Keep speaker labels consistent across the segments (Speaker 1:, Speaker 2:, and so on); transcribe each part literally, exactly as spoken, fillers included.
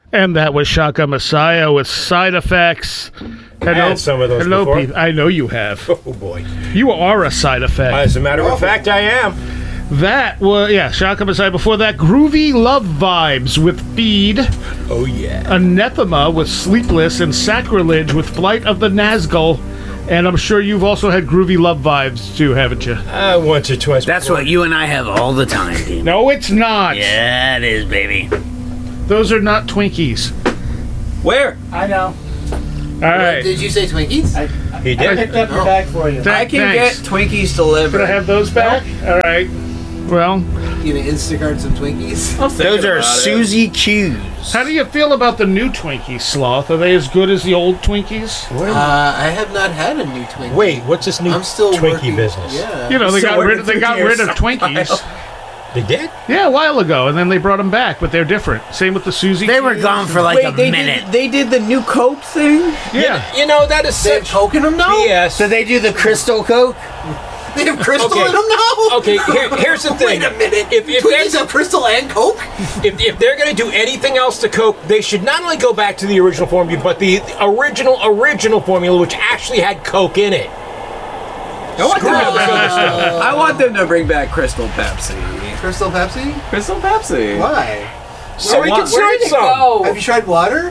Speaker 1: And that was Shaka Messiah with Side Effects.
Speaker 2: I had some of those
Speaker 1: hello,
Speaker 2: before.
Speaker 1: Pete. I know you have.
Speaker 2: Oh, boy.
Speaker 1: You are a side effect.
Speaker 2: As a matter of fact, I am.
Speaker 1: That was, yeah, Shaka Messiah. Before that, Groovy Love Vibes with Feed.
Speaker 2: Oh, yeah.
Speaker 1: Anathema with Sleepless, and Sacrilege with Flight of the Nazgul. And I'm sure you've also had Groovy Love Vibes too, haven't you?
Speaker 2: Uh, once or twice.
Speaker 3: That's
Speaker 2: before.
Speaker 3: what you and I have all the time, Dean.
Speaker 1: No, it's not.
Speaker 3: Yeah, it is, baby.
Speaker 1: Those are not Twinkies.
Speaker 4: Where?
Speaker 5: I know.
Speaker 1: All right.
Speaker 6: Did you say Twinkies?
Speaker 5: I,
Speaker 2: He
Speaker 5: I
Speaker 2: did.
Speaker 5: picked up your
Speaker 6: Oh.
Speaker 5: bag for you.
Speaker 1: Th-
Speaker 4: I can
Speaker 1: thanks.
Speaker 4: get Twinkies delivered.
Speaker 1: Could I have those back? All right. Well,
Speaker 6: You gonna Instacart some Twinkies?
Speaker 4: I'll think
Speaker 3: Those are
Speaker 4: about it.
Speaker 3: Susie Q's.
Speaker 1: how do you feel about the new Twinkies, Sloth? Are they as good as the old Twinkies?
Speaker 6: Uh, I have not had a new Twinkie.
Speaker 2: Wait, what's this new
Speaker 6: I'm still
Speaker 2: Twinkie
Speaker 6: working.
Speaker 2: business?
Speaker 6: Yeah.
Speaker 1: You know, they
Speaker 4: So
Speaker 1: got
Speaker 4: we're
Speaker 1: rid. They got
Speaker 4: fifty
Speaker 1: rid of
Speaker 4: years
Speaker 1: Twinkies.
Speaker 2: They did?
Speaker 1: Yeah, a while ago, and then they brought them back, but they're different. Same with the Susie.
Speaker 3: They were
Speaker 1: Q's.
Speaker 3: gone for like
Speaker 4: Wait,
Speaker 3: a
Speaker 4: they
Speaker 3: minute.
Speaker 4: did, they did the new Coke thing?
Speaker 1: Yeah.
Speaker 2: You know, that is
Speaker 6: They have
Speaker 2: such
Speaker 6: Coke in them now?
Speaker 2: B S.
Speaker 3: So they do the Crystal Coke?
Speaker 6: They have Crystal
Speaker 2: Okay.
Speaker 6: in them now?
Speaker 2: Okay, here, here's the thing.
Speaker 6: Wait a minute.
Speaker 2: If, if,
Speaker 6: Twinkies
Speaker 2: they're,
Speaker 6: have Crystal and Coke?
Speaker 2: if, if they're going to do anything else to Coke, they should not only go back to the original formula, but the original, original formula, which actually had Coke in it.
Speaker 4: I want, them to
Speaker 2: all
Speaker 4: bring
Speaker 2: this other
Speaker 4: back,
Speaker 2: stuff.
Speaker 4: I want them to bring back Crystal Pepsi.
Speaker 6: Crystal Pepsi?
Speaker 4: Crystal Pepsi.
Speaker 6: Why?
Speaker 2: So we
Speaker 4: Where
Speaker 2: can start some.
Speaker 6: Have you tried water?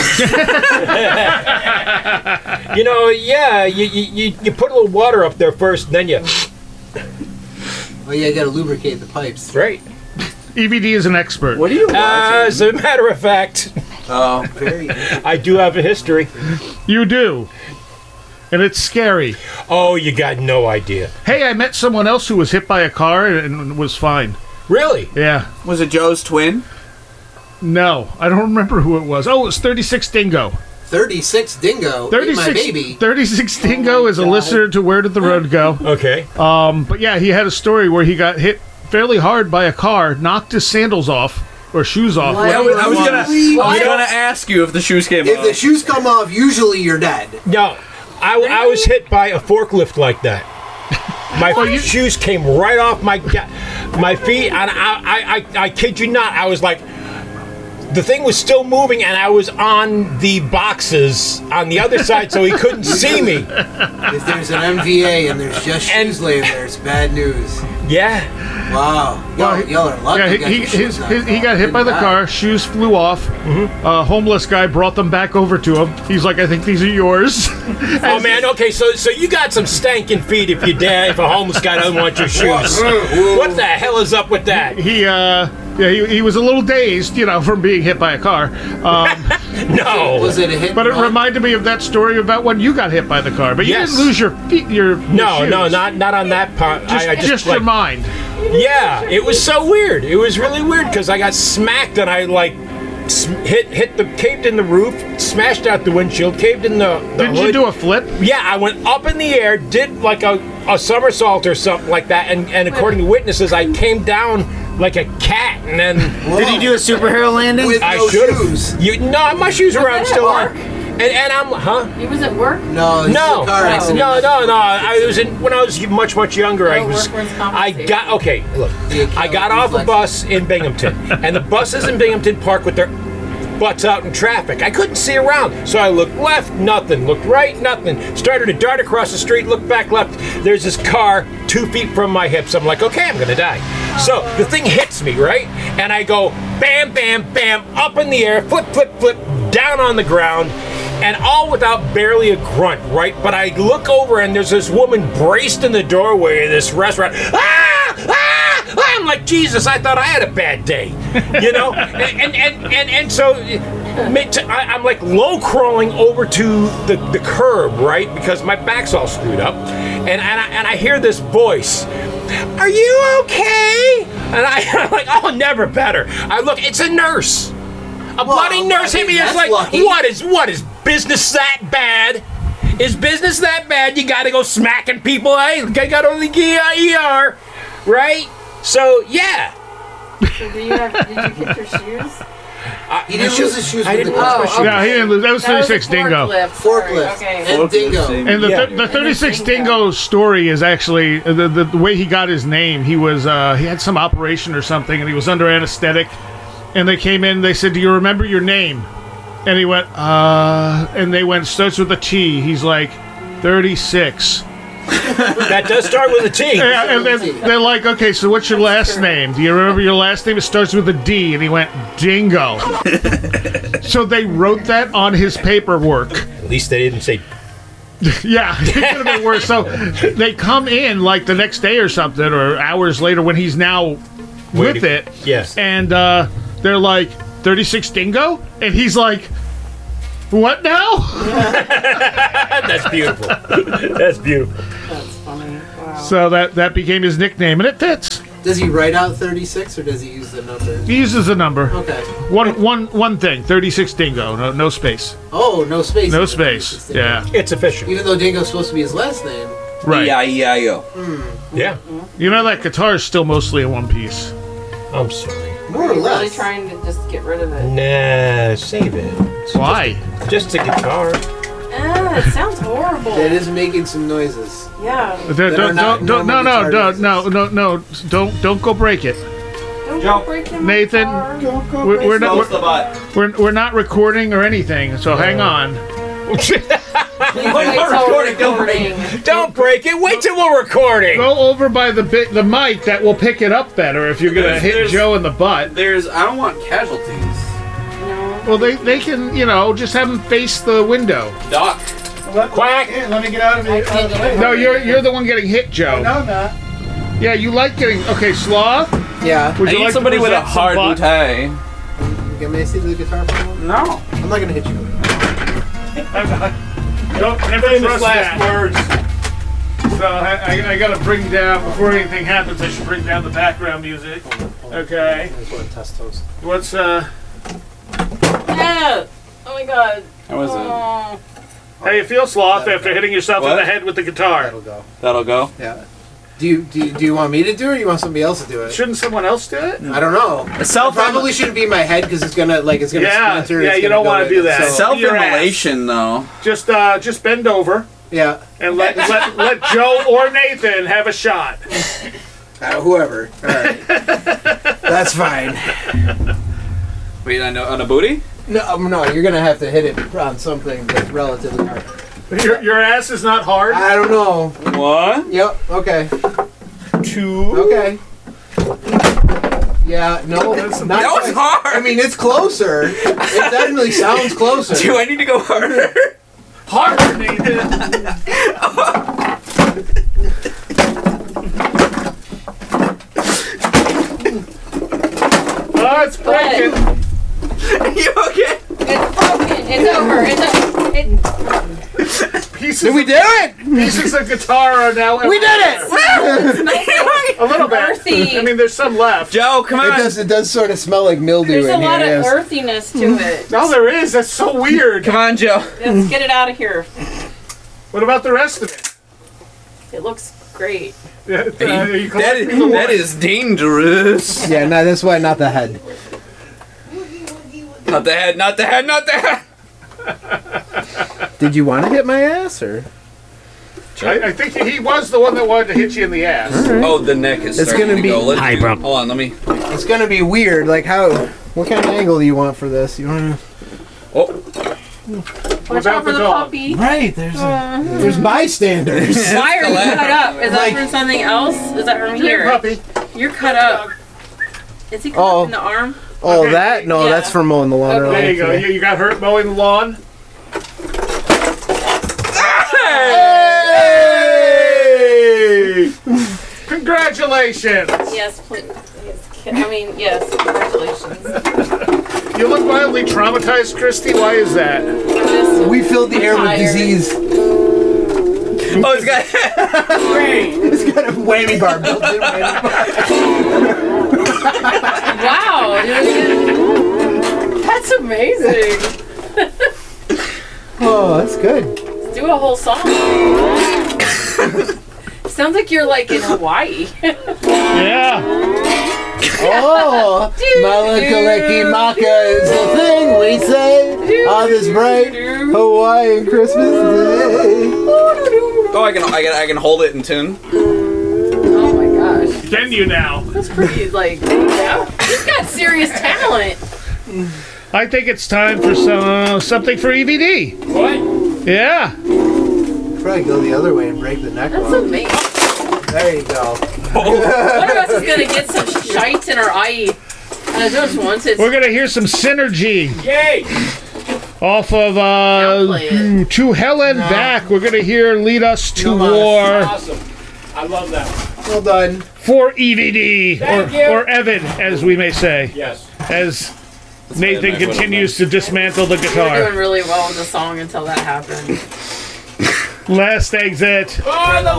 Speaker 2: You know, yeah, you, you, you, you put a little water up there first, and then you...
Speaker 6: Well, yeah, you gotta lubricate the pipes.
Speaker 2: Right.
Speaker 1: E V D is an expert.
Speaker 4: What are you watching?
Speaker 2: As a matter of fact,
Speaker 4: oh.
Speaker 6: Very good.
Speaker 2: I do have a history.
Speaker 1: You do. And it's scary.
Speaker 2: Oh, you got no idea.
Speaker 1: Hey, I met someone else who was hit by a car and was fine.
Speaker 2: Really?
Speaker 1: Yeah.
Speaker 4: Was it Joe's twin?
Speaker 1: No, I don't remember who it was. Oh, it was thirty-six Dingo.
Speaker 6: thirty-six Dingo.
Speaker 1: thirty-six,
Speaker 6: Ate my baby.
Speaker 1: thirty-six Dingo is a
Speaker 5: God.
Speaker 1: listener to Where Did the Road Go?
Speaker 2: Okay.
Speaker 1: Um, but yeah, he had a story where he got hit fairly hard by a car, knocked his sandals off, or shoes off.
Speaker 6: What?
Speaker 4: I
Speaker 1: whatever
Speaker 4: was, I
Speaker 1: it
Speaker 4: was
Speaker 1: was.
Speaker 4: gonna, I was gonna ask you if the shoes came
Speaker 6: If
Speaker 4: off.
Speaker 6: the shoes come off, usually you're dead.
Speaker 2: No, I, I was hit by a forklift like that. My shoes came right off my ga- my feet, and I, I, I, I kid you not, I was like, the thing was still moving, and I was on the boxes on the other side, so he couldn't see me.
Speaker 6: If there's an M V A and there's just
Speaker 2: And-
Speaker 6: shoes laying there, it's bad news.
Speaker 2: Yeah.
Speaker 6: Wow. Y'all,
Speaker 1: Well, he-
Speaker 6: y'all are lucky.
Speaker 1: Yeah,
Speaker 6: you got
Speaker 1: he,
Speaker 6: your
Speaker 1: he,
Speaker 6: shoes
Speaker 1: his,
Speaker 6: knocked
Speaker 1: his, he
Speaker 6: off.
Speaker 1: got hit by the
Speaker 6: Didn't
Speaker 1: car.
Speaker 6: die.
Speaker 1: Shoes flew off.
Speaker 2: Mm-hmm.
Speaker 1: A homeless guy brought them back over to him. He's like, I think these are yours.
Speaker 2: Oh man. Okay. So so you got some stanking feet if you dare. If a homeless guy doesn't want your shoes. What the hell is up with that?
Speaker 1: he, uh, yeah, he, he was a little dazed, you know, from being hit by a car. Um,
Speaker 2: No.
Speaker 6: Was it a hit?
Speaker 1: but it
Speaker 6: and run?
Speaker 1: reminded me of that story about when you got hit by the car. But you
Speaker 2: Yes.
Speaker 1: didn't lose your feet. Your, your
Speaker 2: No,
Speaker 1: shoes.
Speaker 2: no, not not on that part.
Speaker 1: Just,
Speaker 2: I, I just,
Speaker 1: just
Speaker 2: like,
Speaker 1: your mind.
Speaker 2: Yeah, it was so weird. It was really weird because I got smacked and I like sm- hit hit the caved in the roof, smashed out the windshield, caved in the. the
Speaker 1: Didn't you
Speaker 2: hood.
Speaker 1: do a flip?
Speaker 2: Yeah, I went up in the air, did like a, a somersault or something like that, and, and according to witnesses, I came down like a cat, and then
Speaker 3: Did he do a superhero landing?
Speaker 6: With
Speaker 2: I
Speaker 6: no
Speaker 2: should
Speaker 6: shoes.
Speaker 2: have. You no, my shoes are on
Speaker 7: that
Speaker 2: still
Speaker 7: at
Speaker 2: on, and and I'm huh.
Speaker 7: He was at work.
Speaker 6: No, this is
Speaker 2: No,
Speaker 6: a car accident.
Speaker 2: no, no, no. I was in when I was much, much younger. I
Speaker 7: Oh,
Speaker 2: was.
Speaker 7: workman's
Speaker 2: I
Speaker 7: compensation.
Speaker 2: got okay. Look,
Speaker 6: The
Speaker 2: I got off a
Speaker 6: reflex.
Speaker 2: bus in Binghamton, and the buses in Binghamton park with their butts out in traffic. I couldn't see around, so I looked left, nothing. Looked right, nothing. Started to dart across the street. Looked back left. There's this car two feet from my hips. I'm like, okay, I'm gonna die. So the thing hits me right, and I go bam, bam, bam, up in the air, flip, flip, flip, down on the ground. And all without barely a grunt, right? But I look over and there's this woman braced in the doorway of this restaurant. Ah! Ah! I'm like, Jesus, I thought I had a bad day. You know? and, and, and, and, and so I, I'm like low crawling over to the, the curb, right? Because my back's all screwed up. And, and, I, and I hear this voice. Are you okay? And I, I'm like, oh, never better. I look, it's a nurse. A bloody
Speaker 6: Well,
Speaker 2: nurse
Speaker 6: I
Speaker 2: hit
Speaker 6: mean,
Speaker 2: me. It's
Speaker 6: that's
Speaker 2: like,
Speaker 6: lucky.
Speaker 2: what is what is business that bad? Is business that bad? You got to go smacking people. Hey, you got to go to the E R, right? So yeah.
Speaker 7: So do you have? Did you get your shoes?
Speaker 6: He didn't lose his shoes
Speaker 2: I
Speaker 6: with the
Speaker 2: didn't lose my
Speaker 6: car.
Speaker 2: shoes.
Speaker 1: Yeah, he didn't lose. That was
Speaker 7: That was a
Speaker 1: thirty-six Dingo.
Speaker 7: forklift. Sorry,
Speaker 6: Forklift.
Speaker 7: Okay.
Speaker 6: And
Speaker 4: Forklift
Speaker 6: Dingo.
Speaker 4: thing.
Speaker 1: And the,
Speaker 4: Yeah.
Speaker 1: th- the thirty-six
Speaker 7: Dingo.
Speaker 1: Dingo story is actually uh, the, the the way he got his name. He was uh, he had some operation or something, and he was under anesthetic, and they came in. They said, "Do you remember your name?" And he went, "Uh," and they went, "Starts with a T." He's like, thirty-six.
Speaker 2: That does start with a T.
Speaker 1: Yeah, and then they're like, "Okay, so what's your last name? Do you remember your last name? It starts with a D." And he went, "Dingo." So they wrote that on his paperwork.
Speaker 2: At least they didn't say.
Speaker 1: Yeah, it could have been worse. So they come in like the next day or something, or hours later when he's now with
Speaker 2: Waiting.
Speaker 1: it.
Speaker 2: Yes.
Speaker 1: And uh, they're like, thirty-six Dingo? And he's like, what now?
Speaker 2: That's beautiful. That's beautiful.
Speaker 7: That's funny. Wow.
Speaker 1: So that, that became his nickname, and it fits.
Speaker 6: Does he write out thirty-six or does he use the number?
Speaker 1: He uses a number.
Speaker 6: Okay.
Speaker 1: One, one, one thing, thirty-six Dingo, no, no space.
Speaker 6: Oh, no space.
Speaker 1: No
Speaker 6: in
Speaker 1: space,
Speaker 6: thirty-six Dingo.
Speaker 1: yeah.
Speaker 2: It's official.
Speaker 6: Even though Dingo's supposed to be his last name.
Speaker 1: Right.
Speaker 4: E I E I O.
Speaker 2: Yeah.
Speaker 1: You know that guitar is still mostly in one piece.
Speaker 2: I'm sorry.
Speaker 6: More or
Speaker 7: Really
Speaker 6: less.
Speaker 7: trying to just get rid of it.
Speaker 2: Nah, save it. It's
Speaker 1: Why?
Speaker 2: Just, just a guitar.
Speaker 7: Ah, it sounds horrible.
Speaker 6: It is making some noises.
Speaker 7: Yeah.
Speaker 1: Don't,
Speaker 6: That are
Speaker 1: don't,
Speaker 6: not
Speaker 1: don't, don't, no,
Speaker 6: normal
Speaker 1: no,
Speaker 6: guitar
Speaker 1: no, no, no, no, don't, don't go break it.
Speaker 7: Don't
Speaker 4: Joe.
Speaker 7: go breaking my
Speaker 1: Nathan,
Speaker 7: guitar.
Speaker 1: We're, we're not,
Speaker 4: Close the
Speaker 1: we're,
Speaker 4: butt.
Speaker 1: we're, we're not recording or anything, so hang on.
Speaker 7: Please wait till
Speaker 4: recording, don't break
Speaker 7: recording.
Speaker 2: Don't break it. Wait till we're recording.
Speaker 1: Go over by the bit, the mic that will pick it up better if you're gonna
Speaker 4: There's-
Speaker 1: hit
Speaker 4: there's-
Speaker 1: Joe in the butt.
Speaker 4: There's. I don't want casualties.
Speaker 7: No.
Speaker 1: Well, they they can, you know, just have him face the window.
Speaker 4: Doc.
Speaker 2: Quack.
Speaker 6: Let me get out of,
Speaker 7: I can't do it.
Speaker 1: No, you're you're the one getting hit, Joe.
Speaker 6: No, I'm not.
Speaker 1: Yeah, you like getting. Okay, Sloth.
Speaker 6: Yeah.
Speaker 1: Would
Speaker 4: I
Speaker 1: you
Speaker 4: need
Speaker 1: like
Speaker 4: somebody
Speaker 1: to
Speaker 4: with a
Speaker 1: present some
Speaker 4: hard
Speaker 1: butt?
Speaker 4: bootay.
Speaker 6: Can I see the guitar for a moment?
Speaker 4: No.
Speaker 6: I'm not gonna hit you.
Speaker 1: Don't never trust that.
Speaker 2: words.
Speaker 1: So I, I, I gotta bring down before anything happens. I should bring down the background music. Okay.
Speaker 6: I just want to test those.
Speaker 1: What's uh?
Speaker 7: Yeah. Oh my god.
Speaker 4: How was it?
Speaker 7: Oh.
Speaker 1: How you feel, Sloth, after hitting yourself in
Speaker 4: What?
Speaker 1: the head with the guitar?
Speaker 6: That'll go.
Speaker 4: That'll go.
Speaker 6: Yeah. Do you, do you do you want me to do it or you want somebody else to do it?
Speaker 1: Shouldn't someone else do it?
Speaker 6: I don't know. It
Speaker 4: Self
Speaker 6: probably shouldn't be in my head because it's gonna like it's gonna
Speaker 1: Yeah,
Speaker 6: splinter.
Speaker 1: yeah,
Speaker 6: it's
Speaker 1: you
Speaker 6: gonna
Speaker 1: don't
Speaker 6: go
Speaker 1: wanna
Speaker 6: in
Speaker 1: do
Speaker 6: it,
Speaker 1: that.
Speaker 6: so-
Speaker 4: Self-immolation, though.
Speaker 1: Just uh, just bend over
Speaker 6: yeah.
Speaker 1: and let let, let Joe or Nathan have a shot.
Speaker 6: Uh, whoever. All right. That's fine.
Speaker 4: Wait, on a, on a booty?
Speaker 6: No, um, no, you're gonna have to hit it on something that's relatively hard.
Speaker 1: Your, your ass is not hard.
Speaker 6: I don't know.
Speaker 4: What?
Speaker 6: Yep. Okay.
Speaker 1: Two.
Speaker 6: Okay. Yeah. No. Not
Speaker 4: That was
Speaker 6: quite.
Speaker 4: hard.
Speaker 6: I mean, it's closer. It definitely sounds closer.
Speaker 4: Do I need to go harder?
Speaker 1: Harder, Nathan. Oh, it's breaking.
Speaker 4: you okay?
Speaker 7: It's broken. It's over. It's a, it,
Speaker 1: Pieces,
Speaker 6: Did we
Speaker 1: of,
Speaker 6: do it?
Speaker 1: pieces of guitar are now.
Speaker 6: We did it!
Speaker 1: A little bit.
Speaker 7: earthy.
Speaker 1: I mean, there's some left.
Speaker 4: Joe, come
Speaker 6: It
Speaker 4: on.
Speaker 6: does. It does sort of smell like mildew
Speaker 7: there's
Speaker 6: in
Speaker 7: a lot
Speaker 6: here.
Speaker 7: of
Speaker 6: yes.
Speaker 7: earthiness to it.
Speaker 1: No, there is. That's so weird.
Speaker 4: Come on, Joe.
Speaker 7: Let's get it out of here.
Speaker 1: What about the rest of it?
Speaker 7: It looks great.
Speaker 1: Yeah, uh, you
Speaker 4: That
Speaker 1: collecting
Speaker 4: is,
Speaker 1: the
Speaker 4: that
Speaker 1: wood.
Speaker 4: is dangerous.
Speaker 6: Yeah. No, that's why. Not the head.
Speaker 4: Not the head, not the head, not the head.
Speaker 6: Did you want to hit my ass or?
Speaker 1: I, I think he was the one that wanted to hit you in the ass.
Speaker 4: Oh, the neck is
Speaker 6: It's
Speaker 4: starting
Speaker 6: gonna
Speaker 4: to
Speaker 6: be-
Speaker 4: go. Let's
Speaker 3: Hi,
Speaker 4: do-
Speaker 3: bro.
Speaker 4: Hold on, let me.
Speaker 6: It's gonna be weird. Like how? What kind of angle do you want for this? You want
Speaker 4: Oh,
Speaker 7: Watch
Speaker 1: Without
Speaker 7: out for
Speaker 1: the
Speaker 7: the
Speaker 1: dog.
Speaker 7: puppy.
Speaker 6: to? Right. There's a, there's bystanders.
Speaker 7: Why are you
Speaker 4: Like-
Speaker 7: cut up? Is that
Speaker 6: like-
Speaker 7: from something else? Is that from
Speaker 1: Here,
Speaker 7: here?
Speaker 1: puppy.
Speaker 7: You're cut up. Is he cut
Speaker 6: Oh.
Speaker 7: up in the arm?
Speaker 6: Oh,
Speaker 1: Okay.
Speaker 6: that? No,
Speaker 7: Yeah.
Speaker 6: that's for mowing the lawn.
Speaker 7: Okay.
Speaker 1: There you go.
Speaker 6: earlier.
Speaker 1: You, you got hurt mowing the lawn. Hey! Congratulations!
Speaker 7: Yes, please. Yes, ki- I mean, yes. Congratulations.
Speaker 1: You look mildly traumatized, Christy. Why is that?
Speaker 7: I'm just
Speaker 6: We filled the air with
Speaker 7: tired.
Speaker 6: disease.
Speaker 4: oh, it's got.
Speaker 6: It's got a whammy bar built in. Whammy bar.
Speaker 7: Wow, dude. That's amazing.
Speaker 6: Oh, that's good.
Speaker 7: Let's do a whole song. Sounds like you're like in Hawaii.
Speaker 1: Yeah.
Speaker 6: Oh, Malakaleki Maka is the thing we say on this bright Hawaiian Christmas day.
Speaker 4: Oh, I can, I can, I can hold it in tune.
Speaker 7: Oh my gosh.
Speaker 1: Can you now?
Speaker 7: That's pretty, like, yeah. This guy got serious talent.
Speaker 1: I think it's time for some uh, something for E V D.
Speaker 2: What?
Speaker 1: Yeah.
Speaker 6: Probably go the other way and break the neck
Speaker 7: That's
Speaker 6: bone.
Speaker 7: amazing.
Speaker 6: There you go.
Speaker 7: One of us is gonna get some shites in our eye. I just once it's
Speaker 1: We're gonna hear some synergy
Speaker 2: Yay!
Speaker 1: off of
Speaker 7: Now
Speaker 1: uh,
Speaker 7: play it.
Speaker 1: To Hell and Back. We're gonna hear Lead Us to
Speaker 6: Come on.
Speaker 1: War
Speaker 2: Awesome. I love that.
Speaker 6: Well done.
Speaker 1: for E V D,
Speaker 2: Thank
Speaker 1: or,
Speaker 2: you.
Speaker 1: or Evan, as we may say,
Speaker 2: Yes.
Speaker 1: as
Speaker 4: play
Speaker 1: Nathan
Speaker 4: the knife
Speaker 1: continues to dismantle the
Speaker 7: we were
Speaker 1: guitar.
Speaker 7: doing really well with the song until that happened.
Speaker 1: Last exit.
Speaker 2: Oh, the